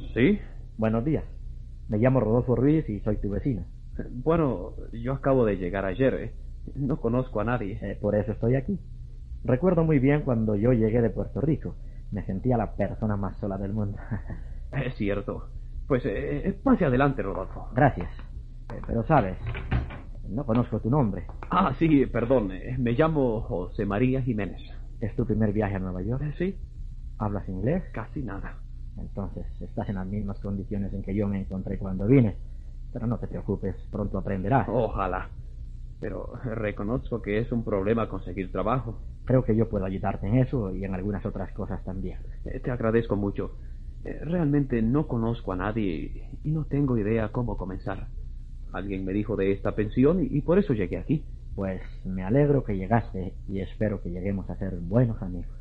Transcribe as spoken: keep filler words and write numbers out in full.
¿Sí? Buenos días. Me llamo Rodolfo Ruiz y soy tu vecino. Bueno, yo acabo de llegar ayer. ¿eh? No conozco a nadie. Eh, por eso estoy aquí. Recuerdo muy bien cuando yo llegué de Puerto Rico. Me sentía la persona más sola del mundo. Es cierto. Pues eh, pase adelante, Rodolfo. Gracias. Eh, pero sabes, no conozco tu nombre. Ah, sí, perdón. eh, Me llamo José María Jiménez. ¿Es tu primer viaje a Nueva York? Eh, Sí, ¿Hablas inglés? casi nada. Entonces estás en las mismas condiciones en que yo me encontré cuando vine. Pero no te preocupes, pronto aprenderás. Ojalá. Pero reconozco que es un problema conseguir trabajo. Creo que yo puedo ayudarte en eso y en algunas otras cosas también. Eh, Te agradezco mucho. Eh, Realmente no conozco a nadie y no tengo idea cómo comenzar. Alguien me dijo de esta pensión y, y por eso llegué aquí. Pues me alegro que llegaste y espero que lleguemos a ser buenos amigos.